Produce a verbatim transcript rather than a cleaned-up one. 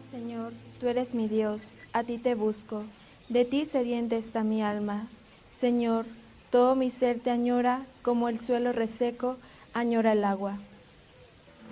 Señor, tú eres mi Dios, a ti te busco, de ti sedienta está mi alma. Señor, todo mi ser te añora, como el suelo reseco añora el agua.